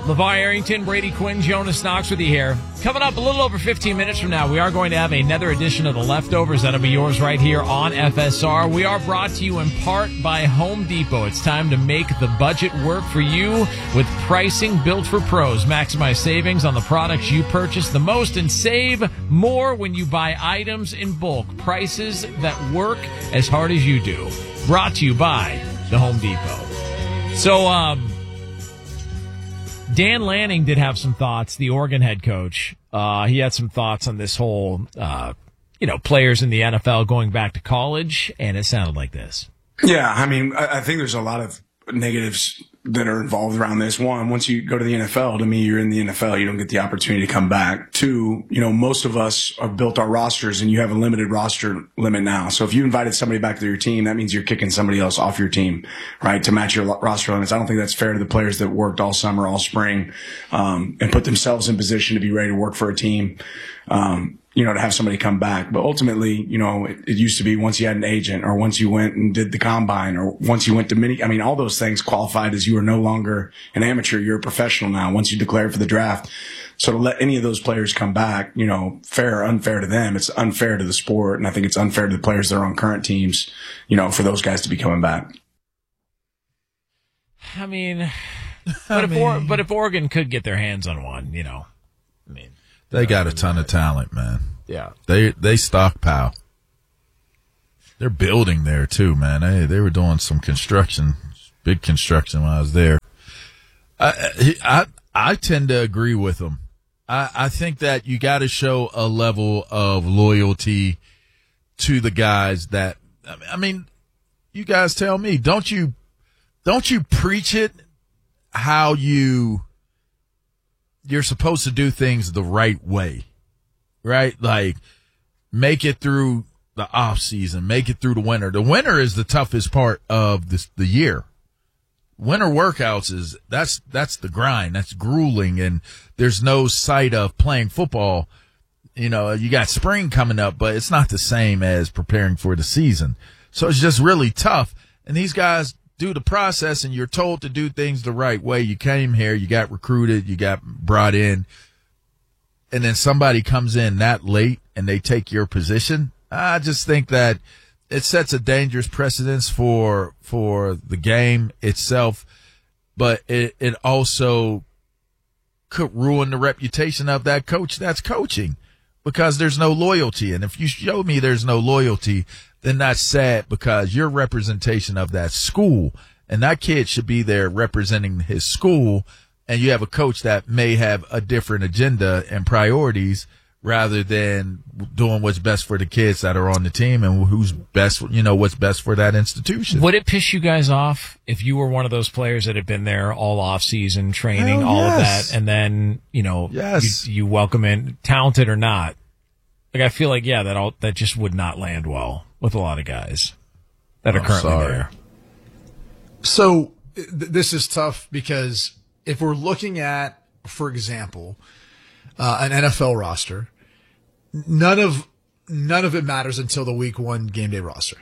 LeVar Arrington, Brady Quinn, Jonas Knox with you here. Coming up a little over 15 minutes from now, we are going to have another edition of The Leftovers. That'll be yours right here on FSR. We are brought to you in part by Home Depot. It's time to make the budget work for you with pricing built for pros. Maximize savings on the products you purchase the most and save more when you buy items in bulk. Prices that work as hard as you do. Brought to you by the Home Depot. So, Dan Lanning did have some thoughts, the Oregon head coach. He had some thoughts on this whole, players in the NFL going back to college, and it sounded like this. Yeah, I mean, I think there's a lot of negatives that are involved around this. One, once you go to the NFL, to me, you're in the NFL. You don't get the opportunity to come back. Two, most of us have built our rosters and you have a limited roster limit now. So if you invited somebody back to your team, that means you're kicking somebody else off your team, right? To match your roster limits. I don't think that's fair to the players that worked all summer, all spring, and put themselves in position to be ready to work for a team. To have somebody come back. But ultimately, it used to be once you had an agent or once you went and did the combine or once you went to all those things qualified as you are no longer an amateur. You're a professional now once you declare for the draft. So to let any of those players come back, fair or unfair to them, it's unfair to the sport. And I think it's unfair to the players that are on current teams, for those guys to be coming back. But if Oregon could get their hands on one, They got a ton of talent, man. Yeah. They stockpile. They're building there too, man. They were doing some construction, big construction when I was there. I tend to agree with them. I think that you got to show a level of loyalty to the guys that, you guys tell me, don't you preach it how you're supposed to do things the right way, right? Like make it through the off season, make it through the winter. The winter is the toughest part of the year. Winter workouts that's the grind. That's grueling. And there's no sight of playing football. You got spring coming up, but it's not the same as preparing for the season. So it's just really tough. And these guys do the process and you're told to do things the right way. You came here, you got recruited, you got brought in, and then somebody comes in that late and they take your position. I just think that it sets a dangerous precedence for the game itself, but it also could ruin the reputation of that coach that's coaching because there's no loyalty. And if you show me there's no loyalty, then that's sad because you're representation of that school and that kid should be there representing his school. And you have a coach that may have a different agenda and priorities rather than doing what's best for the kids that are on the team and who's best, what's best for that institution. Would it piss you guys off if you were one of those players that had been there all off season training, all of that, and then, yes. you welcome in, talented or not? Like, I feel like, that just would not land well with a lot of guys that are currently there. So this is tough because if we're looking at, for example, an NFL roster, none of it matters until the week 1 game day roster.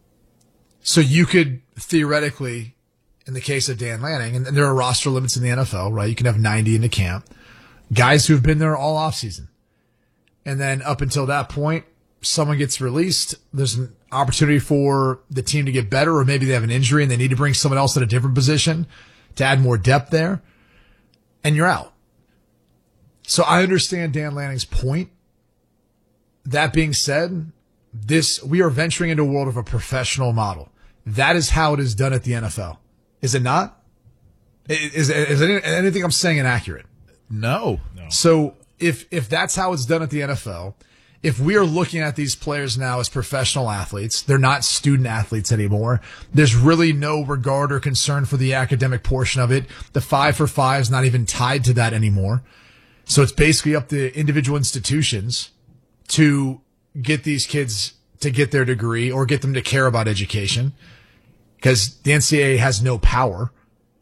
So you could theoretically, in the case of Dan Lanning, and there are roster limits in the NFL, right? You can have 90 in the camp, guys who've been there all off season. And then up until that point, someone gets released. There's an opportunity for the team to get better, or maybe they have an injury and they need to bring someone else at a different position to add more depth there. And you're out. So I understand Dan Lanning's point. That being said, we are venturing into a world of a professional model. That is how it is done at the NFL. Is it not? Is anything I'm saying inaccurate? No. So if that's how it's done at the NFL, if we are looking at these players now as professional athletes, they're not student athletes anymore. There's really no regard or concern for the academic portion of it. The 5 for 5 is not even tied to that anymore. So it's basically up to individual institutions to get these kids to get their degree or get them to care about education because the NCAA has no power.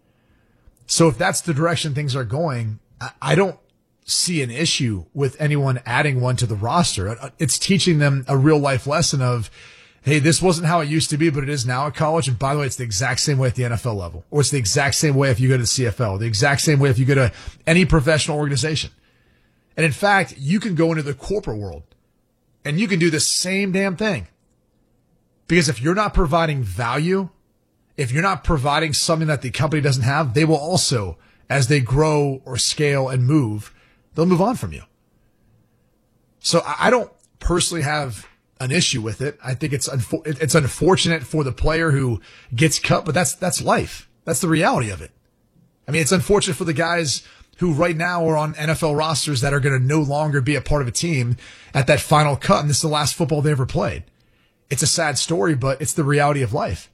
So if that's the direction things are going, I don't see an issue with anyone adding one to the roster. It's teaching them a real life lesson of, hey, this wasn't how it used to be, but it is now at college. And by the way, it's the exact same way at the NFL level, or it's the exact same way if you go to the CFL, the exact same way if you go to any professional organization. And in fact, you can go into the corporate world and you can do the same damn thing. Because if you're not providing value, if you're not providing something that the company doesn't have, they will also, as they grow or scale and move, they'll move on from you. So I don't personally have an issue with it. I think it's unfortunate for the player who gets cut, but that's life. That's the reality of it. I mean, it's unfortunate for the guys who right now are on NFL rosters that are going to no longer be a part of a team at that final cut, and this is the last football they ever played. It's a sad story, but it's the reality of life.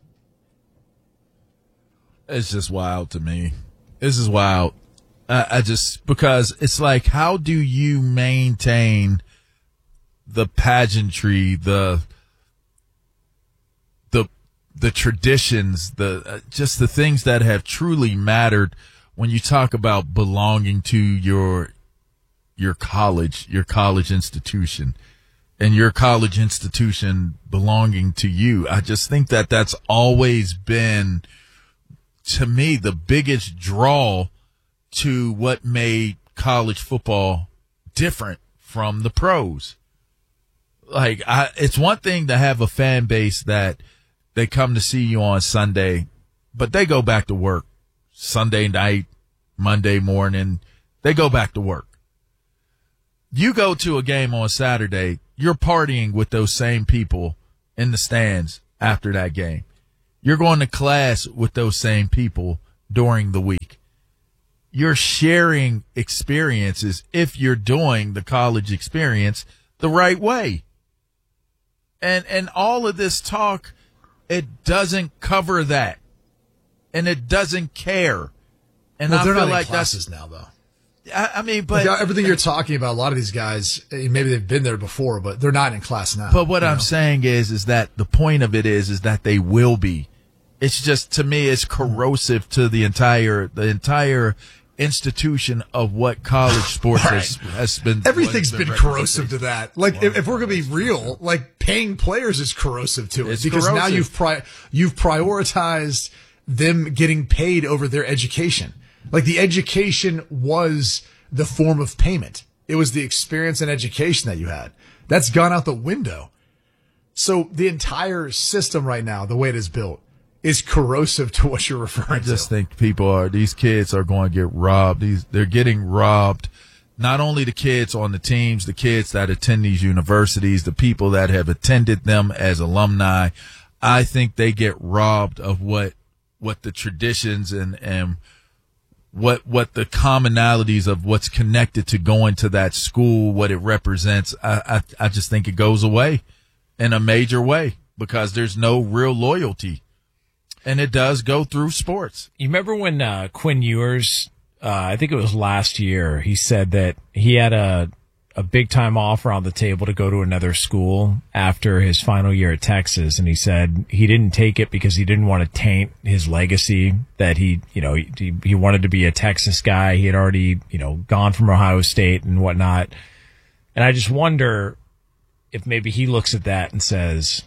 It's just wild to me. This is wild. Because it's like, how do you maintain the pageantry, the traditions, just the things that have truly mattered when you talk about belonging to your college institution, and your college institution belonging to you. I just think that that's always been, to me, the biggest draw to what made college football different from the pros. Like, it's one thing to have a fan base that they come to see you on Sunday, but they go back to work Sunday night, Monday morning. They go back to work. You go to a game on Saturday, you're partying with those same people in the stands after that game. You're going to class with those same people during the week. You're sharing experiences if you're doing the college experience the right way. And all of this talk, it doesn't cover that. And it doesn't care. And well, I they're feel not like in classes now, though. I mean, but like everything you're talking about, a lot of these guys, maybe they've been there before, but they're not in class now. But what I'm saying is that the point of it is that they will be. It's just, to me, it's corrosive to the entire institution of what college sports has been. Everything's been corrosive to that. Like, if we're going to be real, like, paying players is corrosive to it. It's because corrosive. Now you've prioritized them getting paid over their education. Like, the education was the form of payment. It was the experience and education that you had. That's gone out the window. So the entire system right now, the way it is built, is corrosive to what you're referring to. I just think these kids are going to get robbed. They're getting robbed. Not only the kids on the teams, the kids that attend these universities, the people that have attended them as alumni. I think they get robbed of what the traditions and what the commonalities of what's connected to going to that school, what it represents. I just think it goes away in a major way because there's no real loyalty. And it does go through sports. You remember when Quinn Ewers, I think it was last year, he said that he had a big time offer on the table to go to another school after his final year at Texas, and he said he didn't take it because he didn't want to taint his legacy, that he wanted to be a Texas guy. He had already, gone from Ohio State and whatnot. And I just wonder if maybe he looks at that and says,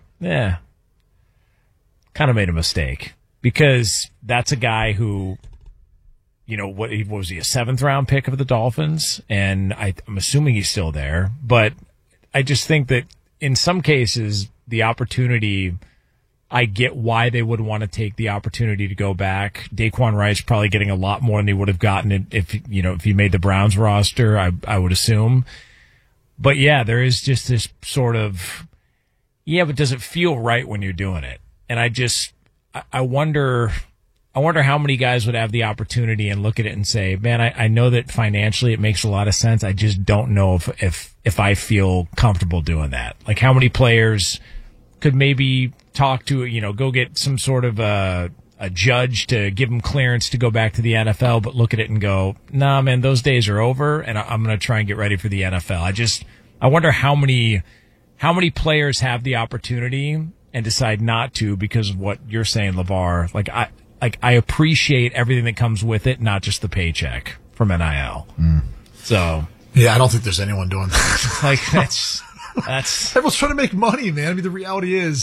kind of made a mistake, because that's a guy who, what was he, a 7th round pick of the Dolphins? And I'm assuming he's still there, but I just think that in some cases, the opportunity, I get why they would want to take the opportunity to go back. Daquan Wright's probably getting a lot more than they would have gotten if he made the Browns roster, I would assume. But yeah, there is just this sort of, but does it feel right when you're doing it? And I wonder how many guys would have the opportunity and look at it and say, man, I know that financially it makes a lot of sense. I just don't know if I feel comfortable doing that. Like, how many players could maybe talk to, go get some sort of a judge to give them clearance to go back to the NFL, but look at it and go, nah, man, those days are over, and I'm going to try and get ready for the NFL. I wonder how many players have the opportunity and decide not to because of what you're saying, LeVar. I appreciate everything that comes with it, not just the paycheck from NIL. So yeah, I don't think there's anyone doing that. that's everyone's trying to make money, man. I mean, the reality is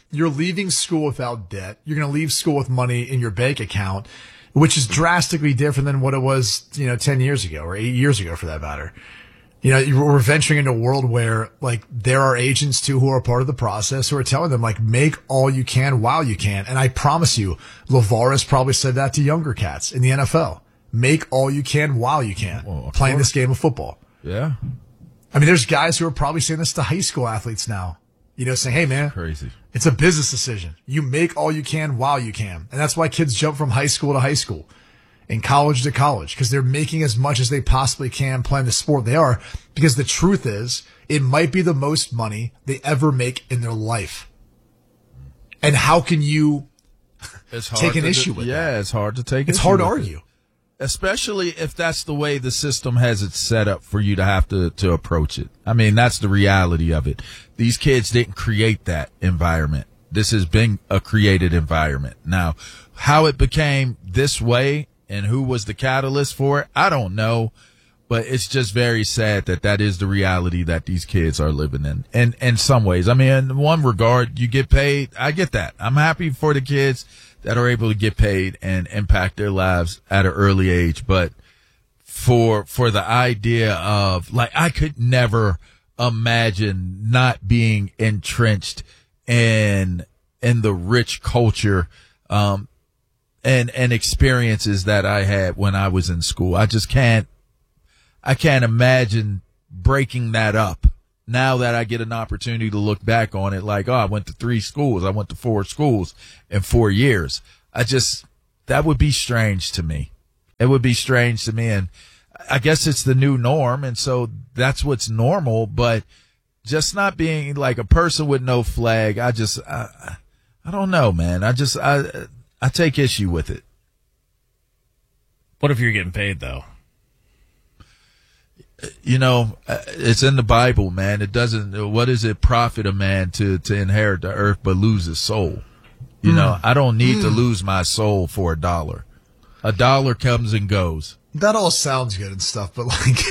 you're leaving school without debt. You're going to leave school with money in your bank account, which is drastically different than what it was, 10 years ago or 8 years ago for that matter. We're venturing into a world where like there are agents too who are part of the process who are telling them like make all you can while you can. And I promise you, LeVar has probably said that to younger cats in the NFL. Make all you can while you can playing this game of football. Yeah. I mean, there's guys who are probably saying this to high school athletes now, saying, hey man, Crazy. It's a business decision. You make all you can while you can. And that's why kids jump from high school to high school and college to college, because they're making as much as they possibly can playing the sport they are, because the truth is it might be the most money they ever make in their life. And how can you take an issue with that? Yeah, it's hard to take It's hard to argue. Especially if that's the way the system has it set up for you to have to approach it. I mean, that's the reality of it. These kids didn't create that environment. This has been a created environment. Now, how it became this way and who was the catalyst for it, I don't know. But it's just very sad that is the reality that these kids are living in. And in some ways, I mean, in one regard, you get paid. I get that. I'm happy for the kids that are able to get paid and impact their lives at an early age. But for the idea of like, I could never imagine not being entrenched in the rich culture, and experiences that I had when I was in school. I can't imagine breaking that up now that I get an opportunity to look back on it like, I went to 3 schools. I went to 4 schools in 4 years. That would be strange to me. It would be strange to me. And I guess it's the new norm. And so that's what's normal, but just not being like a person with no flag. I don't know, man. I take issue with it. What if you're getting paid though? It's in the Bible, man. What does it profit a man to inherit the earth but lose his soul? I don't need to lose my soul for $1. $1 comes and goes. That all sounds good and stuff, but like,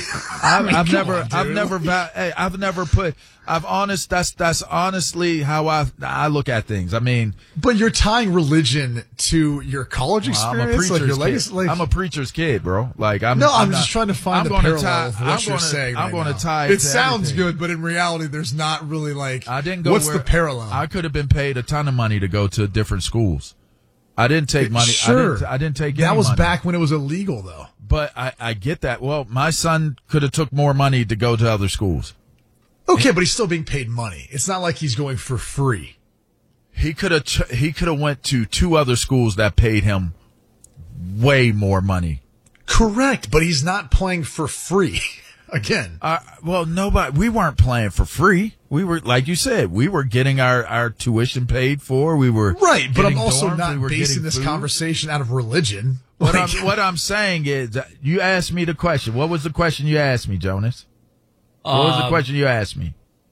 that's honestly how I look at things. I mean, but you're tying religion to your college experience, like your legacy. Like, I'm a preacher's kid, bro. Like, I'm just trying to find the parallel of what you're saying. I'm going to tie it sounds everything. Good, but in reality, there's not really like, I didn't go what's the parallel? I could have been paid a ton of money to go to different schools. I didn't take money. Sure. I didn't take that any was money. Back when it was illegal though. But I get that. Well, my son could have took more money to go to other schools. Okay, but he's still being paid money. It's not like he's going for free. He could have went to 2 other schools that paid him way more money. Correct, but he's not playing for free. Again. We weren't playing for free. We were, like you said, we were getting our tuition paid for. We were right, but I'm also dorms, not basing this conversation out of religion. What I'm saying is, you asked me the question. What was the question you asked me, Jonas? What was the question you asked me?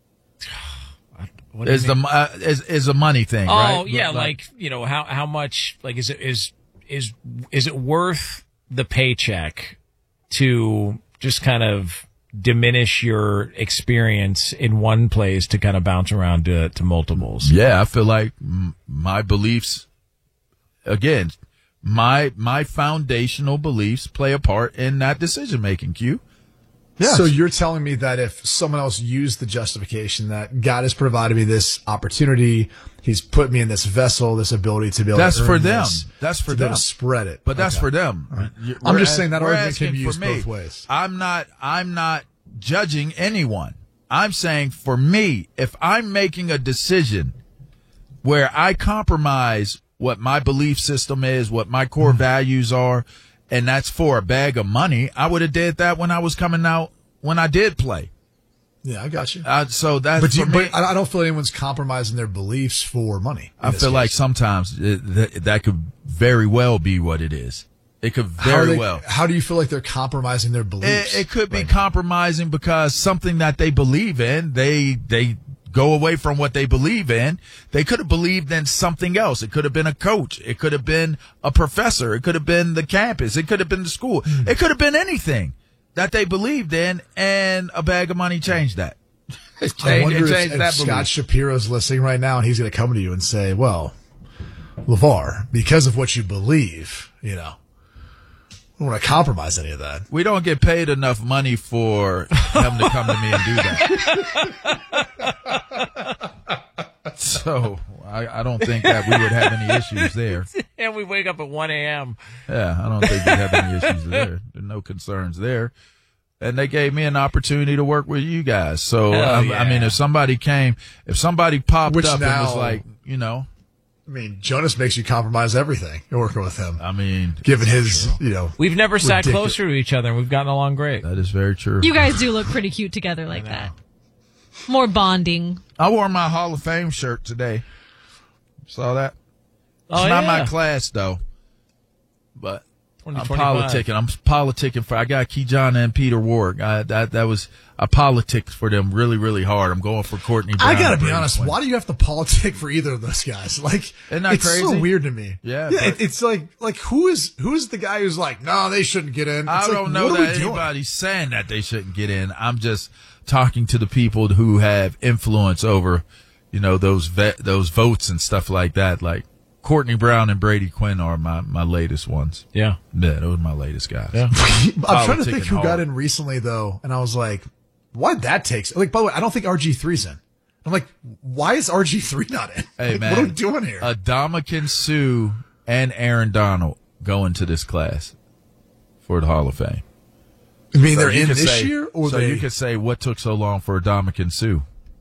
Is a money thing, right? Oh yeah, how much? Like, is it worth the paycheck to just kind of diminish your experience in one place to kind of bounce around to multiples? Yeah, I feel like my beliefs, again, my foundational beliefs play a part in that decision making, Q. Yes. So you're telling me that if someone else used the justification that God has provided me this opportunity, He's put me in this vessel, this ability to be able to earn this, that's for them. To spread it. But that's for them. Right. I'm just saying that argument can be used both ways. I'm not judging anyone. I'm saying for me, if I'm making a decision where I compromise what my belief system is, what my core values are, and that's for a bag of money, I would have did that when I was coming out, when I did play. Yeah, I got you. So that's but I don't feel anyone's compromising their beliefs for money. I feel like sometimes that could very well be what it is. It could very well. How do you feel like they're compromising their beliefs? It could be compromising because something that they believe in, they go away from what they believe in. They could have believed in something else. It could have been a coach. It could have been a professor. It could have been the campus. It could have been the school. It could have been anything that they believed in, and a bag of money changed that. I wonder change if that Scott belief. Shapiro's listening right now, and he's going to come to you and say, well, LeVar, because of what you believe, I don't want to compromise any of that. We don't get paid enough money for him to come to me and do that. So I don't think that we would have any issues there. And we wake up at 1 a.m. Yeah, I don't think we'd have any issues there. There's no concerns there. And they gave me an opportunity to work with you guys. So, Hell yeah. I mean, if somebody popped Which up and now- was like, I mean, Jonas makes you compromise everything. You're working with him. I mean, Given his, We've never sat ridiculous- closer to each other, and we've gotten along great. that is very true. You guys do look pretty cute together like that. More bonding. I wore my Hall of Fame shirt today. Saw that? It's Oh, not yeah. my class, though. But I'm 2025. politicking. I got Keyshawn and Peter Ward. I politics for them really, really hard. I'm going for Courtney Brown. I gotta and be Brady honest. Quinn. Why do you have to politic for either of those guys? Like, Isn't that it's crazy? so weird to me. Yeah, yeah. but- It's like who's the guy who's like, no, they shouldn't get in. It's I like, don't know what are we that doing? anybody's saying that they shouldn't get in. I'm just talking to the people who have influence over, those votes and stuff like that. Like Courtney Brown and Brady Quinn are my latest ones. Yeah. Yeah, those are my latest guys. Yeah. I'm trying to think Politicking who got hard. in recently though, and I was like, why'd that take? Like, by the way, I don't think RG3's in. I'm like, why is RG3 not in? Hey, Like, man. what are we doing here? Adamakin Sue and Aaron Donald go into this class for the Hall of Fame. I mean, So they're you in could this say- year, or so they? you could say what took so long for Adamakin Sue.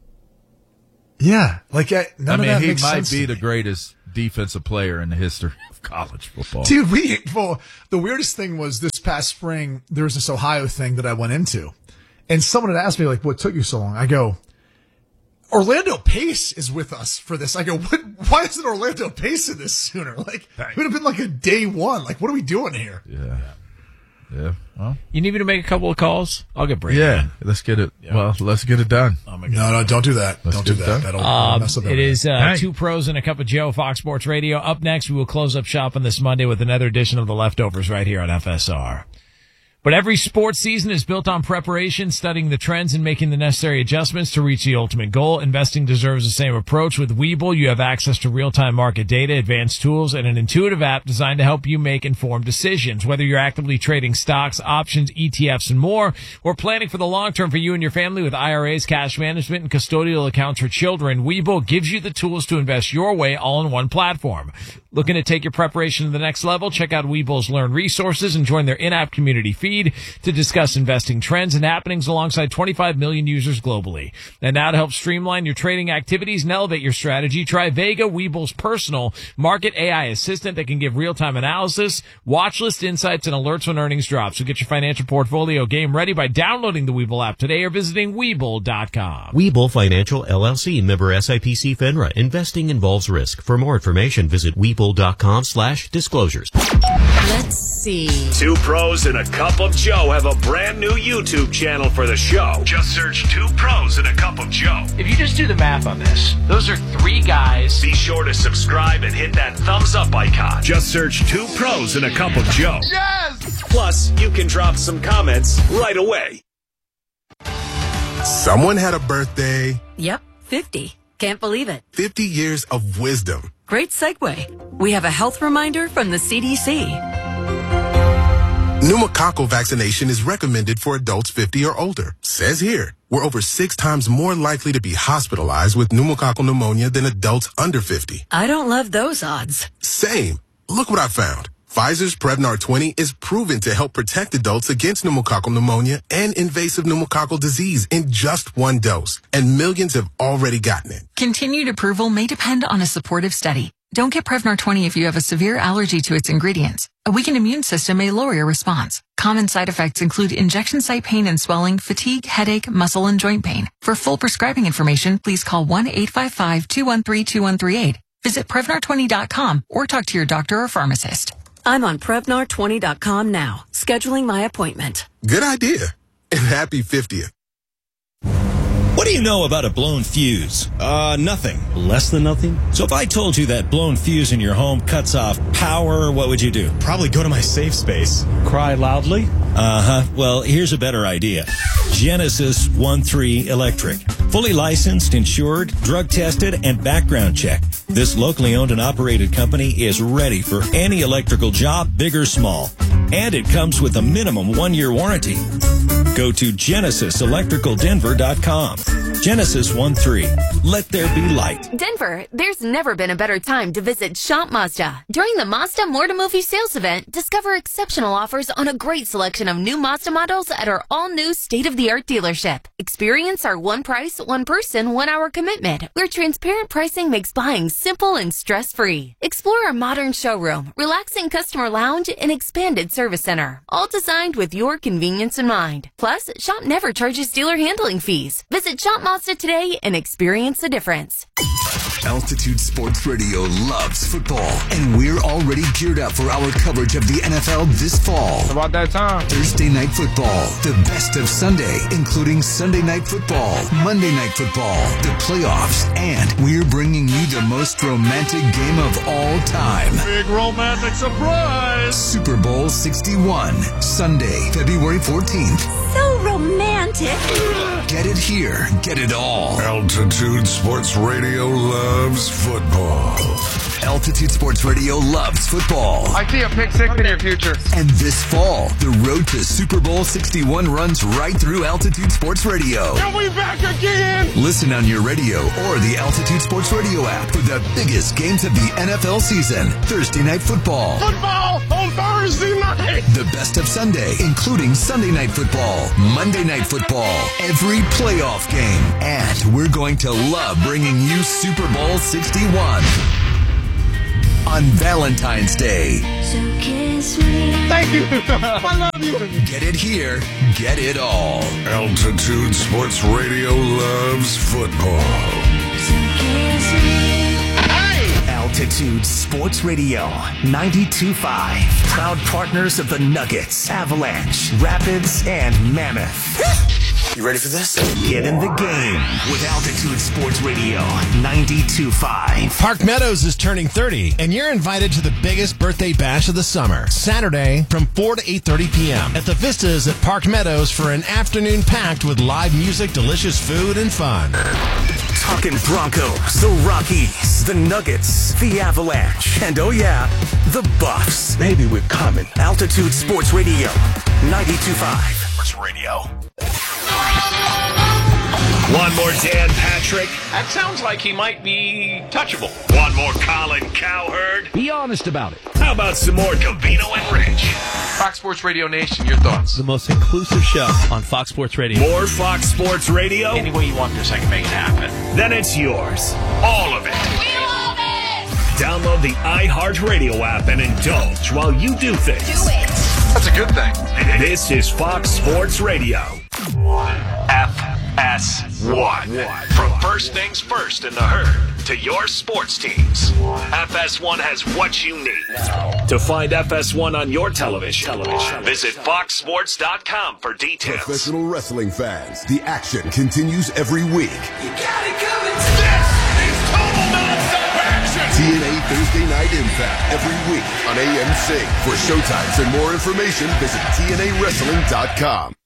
Yeah, like none of that he makes might sense be to the me. greatest defensive player in the history of college football. Dude, the weirdest thing was this past spring, there was this Ohio thing that I went into. And someone had asked me, like, what took you so long? I go, Orlando Pace is with us for this. I go, why isn't Orlando Pace in this sooner? Like, it would have been like a day one. Like, what are we doing here? Yeah. Well, You need me to make a couple of calls? I'll get Brady. yeah. Let's get it. Well, let's get it done. No, don't do that. Don't do get that. that. That'll mess up It everything. is Hey. Two Pros and a Cup of Joe, Fox Sports Radio. Up next, we will close up shop on this Monday with another edition of The Leftovers right here on FSR. But every sports season is built on preparation, studying the trends, and making the necessary adjustments to reach the ultimate goal. Investing deserves the same approach. With Webull, you have access to real-time market data, advanced tools, and an intuitive app designed to help you make informed decisions. Whether you're actively trading stocks, options, ETFs, and more, or planning for the long term for you and your family with IRAs, cash management, and custodial accounts for children, Webull gives you the tools to invest your way all in one platform. Looking to take your preparation to the next level? Check out Webull's Learn resources and join their in-app community feed to discuss investing trends and happenings alongside 25 million users globally. And now to help streamline your trading activities and elevate your strategy, try Vega, Webull's personal market AI assistant that can give real-time analysis, watch list insights, and alerts when earnings drop. So get your financial portfolio game ready by downloading the Webull app today or visiting Webull.com. Webull Financial LLC, member SIPC FINRA. Investing involves risk. For more information, visit Webull.com/disclosures. Let's see. Two Pros and a Cup of Joe have a brand new YouTube channel for the show. Just search Two Pros and a Cup of Joe. If you just do the math on this, those are three guys. Be sure to subscribe and hit that thumbs up icon. Just search Two Pros and a Cup of Joe. Yes! Plus, you can drop some comments right away. Someone had a birthday, Yep, 50. Can't believe it. 50 years of wisdom. Great segue. We have a health reminder from the CDC. Pneumococcal vaccination is recommended for adults 50 or older. Says here, we're over 6 times more likely to be hospitalized with pneumococcal pneumonia than adults under 50. I don't love those odds. Same. Look what I found. Pfizer's Prevnar 20 is proven to help protect adults against pneumococcal pneumonia and invasive pneumococcal disease in just one dose. And millions have already gotten it. Continued approval may depend on a supportive study. Don't get Prevnar 20 if you have a severe allergy to its ingredients. A weakened immune system may lower your response. Common side effects include injection site pain and swelling, fatigue, headache, muscle, and joint pain. For full prescribing information, please call 1-855-213-2138. Visit Prevnar20.com or talk to your doctor or pharmacist. I'm on Prevnar20.com now, scheduling my appointment. Good idea. And happy 50th. What do you know about a blown fuse? Nothing. Less than nothing? So if I told you that blown fuse in your home cuts off power, what would you do? Probably go to my safe space. Cry loudly? Well, here's a better idea. Genesis 1-3 Electric. Fully licensed, insured, drug tested, and background checked. This locally owned and operated company is ready for any electrical job, big or small. And it comes with a minimum 1-year warranty. Go to GenesisElectricalDenver.com. Genesis 1-3. Let there be light. Denver, there's never been a better time to visit Shop Mazda. During the Mazda More to Move You sales event, discover exceptional offers on a great selection of new Mazda models at our all-new state-of-the-art dealership. Experience our one price, one person, 1 hour commitment, where transparent pricing makes buying simple and stress-free. Explore our modern showroom, relaxing customer lounge, and expanded service center, all designed with your convenience in mind. Plus, Shop never charges dealer handling fees. Visit Shop Mazda today and experience the difference. Altitude Sports Radio loves football, and we're already geared up for our coverage of the NFL this fall. About that time. Thursday Night Football, the best of Sunday, including Sunday Night Football, Monday Night Football, the playoffs, and we're bringing you the most romantic game of all time. Big romantic surprise! Super Bowl 61, Sunday, February 14th. So romantic. Get it here, get it all. Altitude Sports Radio loves football. Altitude Sports Radio loves football. I see a pick six in your future. And this fall, the road to Super Bowl 61 runs right through Altitude Sports Radio. Are we back again? Listen on your radio or the Altitude Sports Radio app for the biggest games of the NFL season. Thursday Night Football. Football on Thursday night. The best of Sunday, including Sunday Night Football, Monday Night Football, every playoff game. And we're going to love bringing you Super Bowl 61 on Valentine's Day. So kiss me. Thank you. I love you. Get it here, get it all. Altitude Sports Radio loves football. So kiss me. Altitude Sports Radio 92.5. Proud partners of the Nuggets, Avalanche, Rapids, and Mammoth. You ready for this? Get in the game with Altitude Sports Radio 92.5. Park Meadows is turning 30, and you're invited to the biggest birthday bash of the summer. Saturday from 4 to 8:30 p.m. at the Vistas at Park Meadows for an afternoon packed with live music, delicious food, and fun. Talking Broncos, the Rockies, the Nuggets, the Avalanche, and oh yeah, the Buffs. Maybe we're coming. Altitude Sports Radio 92.5. Sports Radio. One more Dan Patrick. That sounds like he might be touchable. One more Colin Cowherd. Be honest about it. How about some more Covino and Rich? Fox Sports Radio Nation, your thoughts? The most inclusive show on Fox Sports Radio. More Fox Sports Radio? Any way you want this, I can make it happen. Then it's yours. All of it. We love it. Download the iHeartRadio app and indulge while you do things. Do it. That's a good thing. This is Fox Sports Radio. FS1. From first things first in the herd to your sports teams, FS1 has what you need. To find FS1 on your television, visit foxsports.com for details. Professional wrestling fans, the action continues every week. You got it coming. This is total non-stop action. TNA Thursday Night Impact every week on AMC. For showtimes and more information, visit TNAWrestling.com.